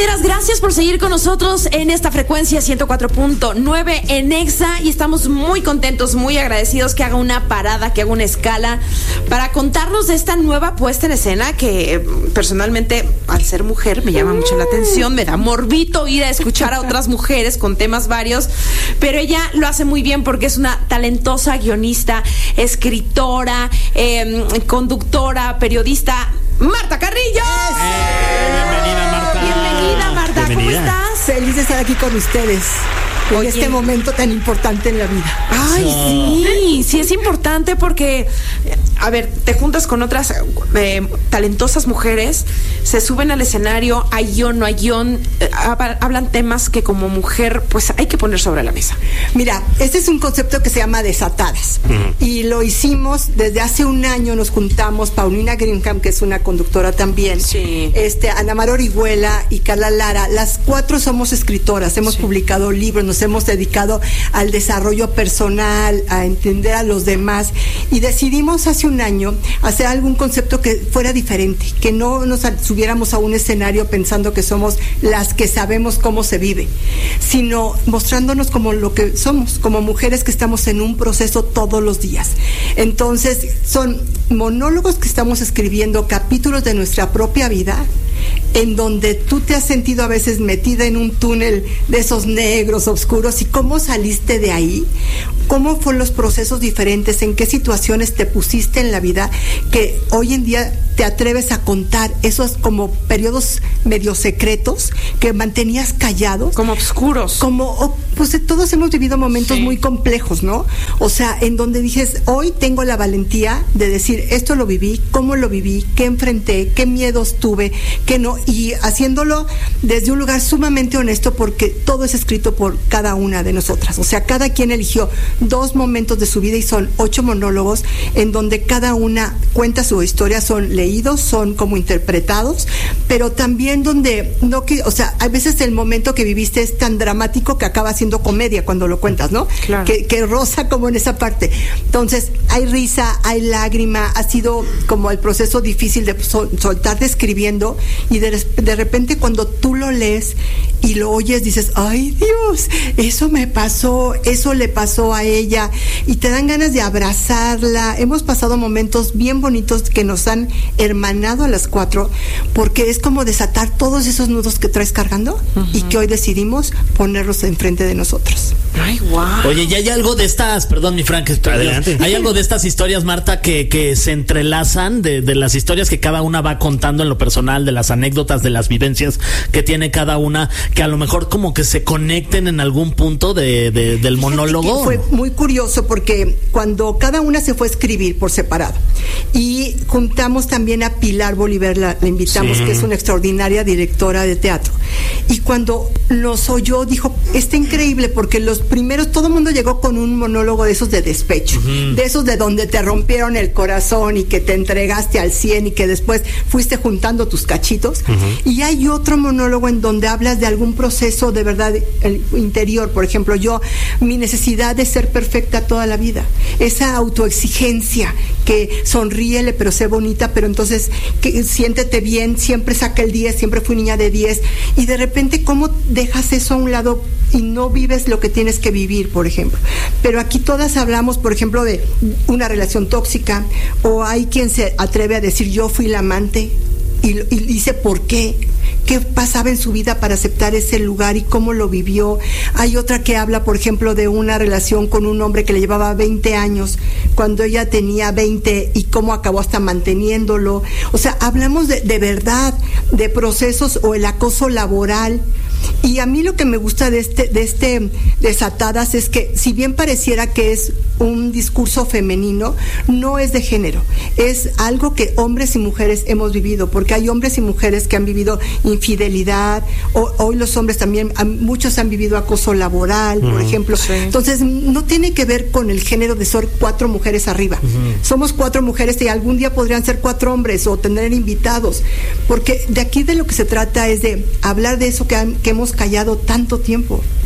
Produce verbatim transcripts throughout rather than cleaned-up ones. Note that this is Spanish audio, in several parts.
compañeras, gracias por seguir con nosotros en esta frecuencia ciento cuatro punto nueve en Exa, y estamos muy contentos, muy agradecidos que haga una parada, que haga una escala para contarnos de esta nueva puesta en escena que eh, personalmente, al ser mujer, me llama mucho la atención, me da morbito ir a escuchar a otras mujeres con temas varios, pero ella lo hace muy bien porque es una talentosa guionista, escritora, eh, conductora, periodista. ¡Marta Carrillo! Eh, bienvenida, Marta. Bienvenida, Marta. Bienvenida. ¿Cómo estás? Feliz de estar aquí con ustedes. En Oye. este momento tan importante en la vida. Ay, sí, sí es importante porque, a ver, te juntas con otras eh, talentosas mujeres, se suben al escenario, hay guión, no hay guión, eh, hablan temas que como mujer, pues hay que poner sobre la mesa. Mira, este es un concepto que se llama Desatadas. Uh-huh. Y lo hicimos desde hace un año, nos juntamos, Paulina Greenham, que es una conductora también, sí. este, Ana Mar Orihuela y Carla Lara, las cuatro somos escritoras, hemos sí. publicado libros, nos hemos dedicado al desarrollo personal, a entender a los demás, y decidimos hace un año hacer algún concepto que fuera diferente, que no nos subiéramos a un escenario pensando que somos las que sabemos cómo se vive, sino mostrándonos como lo que somos, como mujeres que estamos en un proceso todos los días. Entonces, son monólogos que estamos escribiendo, capítulos de nuestra propia vida, en donde tú te has sentido a veces metida en un túnel de esos negros, oscuros, y cómo saliste de ahí, cómo fueron los procesos diferentes, en qué situaciones te pusiste en la vida, que hoy en día te atreves a contar esos como periodos medio secretos que mantenías callados. Como oscuros. Como, oh, pues todos hemos vivido momentos sí. muy complejos, ¿no? O sea, en donde dices, hoy tengo la valentía de decir, esto lo viví, cómo lo viví, qué enfrenté, qué miedos tuve, qué no, y haciéndolo desde un lugar sumamente honesto, porque todo es escrito por cada una de nosotras. O sea, cada quien eligió dos momentos de su vida y son ocho monólogos en donde cada una cuenta su historia, son leídos, son como interpretados, pero también donde no que, o sea, a veces el momento que viviste es tan dramático que acaba siendo comedia cuando lo cuentas, ¿no? Claro. Que, que roza como en esa parte. Entonces, hay risa, hay lágrima, ha sido como el proceso difícil de sol, soltarte escribiendo, y de, de repente cuando tú lo lees y lo oyes, dices, ay Dios, eso me pasó, eso le pasó a ella, y te dan ganas de abrazarla. Hemos pasado momentos bien bonitos que nos han hermanado a las cuatro, porque es como desatar todos esos nudos que traes cargando, uh-huh. y que hoy decidimos ponerlos enfrente de nosotros. Ay, wow. Oye, ¿y hay algo de estas, perdón mi Frank, adelante, hay algo de estas historias, Marta, que, que se entrelazan, de, de las historias que cada una va contando en lo personal, de las anécdotas, de las vivencias que tiene cada una, que a lo mejor como que se conecten en algún punto de, de, del monólogo? Fue muy curioso porque cuando cada una se fue a escribir por separado, y juntamos también a Pilar Bolívar, la, la invitamos, sí. que es una extraordinaria directora de teatro, y cuando nos oyó dijo, está increíble, porque los primeros, todo el mundo llegó con un monólogo de esos de despecho, uh-huh. de esos de donde te rompieron el corazón y que te entregaste al cien y que después fuiste juntando tus cachitos, uh-huh. y hay otro monólogo en donde hablas de algún proceso de verdad el interior. Por ejemplo, yo, mi necesidad de ser perfecta toda la vida, esa autoexigencia, que sonríele pero sé bonita, pero entonces que siéntete bien, siempre saca el diez, siempre fui niña de diez, y de repente cómo dejas eso a un lado y no vives lo que tienes que vivir, por ejemplo. Pero aquí todas hablamos, por ejemplo, de una relación tóxica, o hay quien se atreve a decir, yo fui la amante, y, y dice por qué, qué pasaba en su vida para aceptar ese lugar y cómo lo vivió. Hay otra que habla, por ejemplo, de una relación con un hombre que le llevaba veinte años cuando ella tenía veinte, y cómo acabó hasta manteniéndolo. O sea, hablamos de, de verdad, de procesos, o el acoso laboral. Y a mí lo que me gusta de este, de este Desatadas es que, si bien pareciera que es un discurso femenino, no es de género, es algo que hombres y mujeres hemos vivido, porque hay hombres y mujeres que han vivido infidelidad, o, hoy los hombres también, muchos han vivido acoso laboral, uh-huh. por ejemplo. Sí. Entonces, no tiene que ver con el género de ser cuatro mujeres arriba. Uh-huh. Somos cuatro mujeres y algún día podrían ser cuatro hombres, o tener invitados, porque de aquí de lo que se trata es de hablar de eso que, han, que hemos callado tanto tiempo,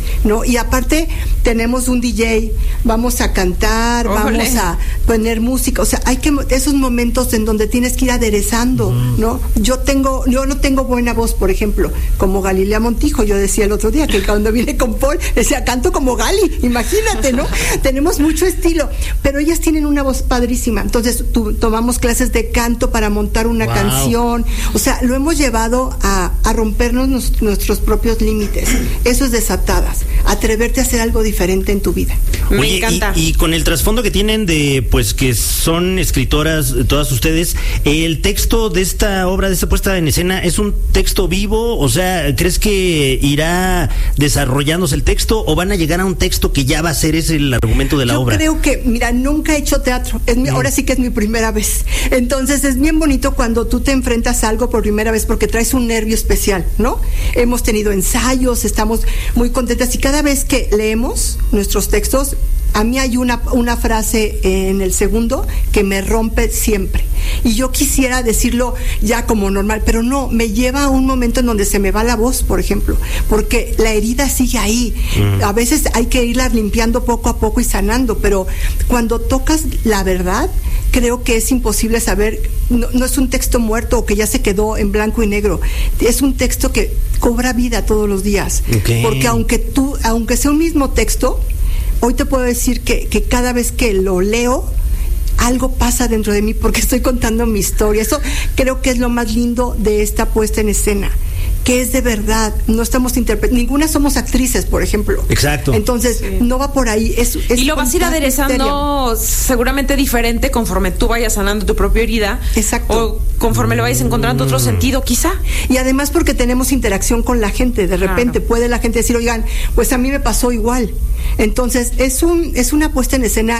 ¿no? Y aparte tenemos un D J, vamos a cantar, Órale. vamos a poner música, o sea, hay que esos momentos en donde tienes que ir aderezando, uh-huh. ¿no? Yo tengo, yo no tengo buena voz, por ejemplo, como Galilea Montijo, yo decía el otro día que cuando vine con Paul, decía, canto como Gali, imagínate, ¿no? Tenemos mucho estilo, pero ellas tienen una voz padrísima, entonces tu, tomamos clases de canto para montar una wow. canción, o sea, lo hemos llevado a, a rompernos nos, nuestros propios límites, eso es Desatadas, atreverte a hacer algo diferente en tu vida. Me Oye, encanta. Y, y con el trasfondo que tienen de, pues, que son escritoras, todas ustedes, el texto de esta obra, de esta puesta en escena, ¿es un texto vivo? O sea, ¿crees que irá desarrollándose el texto o van a llegar a un texto que ya va a ser ese el argumento de la Yo obra? Yo creo que, mira, nunca he hecho teatro, es mi, no. ahora sí que es mi primera vez, entonces es bien bonito cuando tú te enfrentas a algo por primera vez porque traes un nervio especial, ¿no? Hemos tenido ensayos, estamos muy contentas y cada vez que leemos nuestros textos, a mí hay una, una frase en el segundo que me rompe siempre. Y yo quisiera decirlo ya como normal, pero no, me lleva a un momento en donde se me va la voz, por ejemplo, porque la herida sigue ahí. Mm. A veces hay que irla limpiando poco a poco y sanando, pero cuando tocas la verdad, creo que es imposible saber, no, no es un texto muerto o que ya se quedó en blanco y negro, es un texto que cobra vida todos los días. Okay. Porque aunque tú, aunque sea un mismo texto, hoy te puedo decir que, que cada vez que lo leo, algo pasa dentro de mí porque estoy contando mi historia. Eso creo que es lo más lindo de esta puesta en escena, que es de verdad, no estamos interpretando, ninguna somos actrices, por ejemplo. Exacto. Entonces, sí. no va por ahí. Es, es y lo vas a ir aderezando misterio. Seguramente diferente conforme tú vayas sanando tu propia herida. Exacto. O conforme le vayas encontrando mm. otro sentido, quizá. Y además porque tenemos interacción con la gente. De repente claro. puede la gente decir, oigan, pues a mí me pasó igual. Entonces, es un es una puesta en escena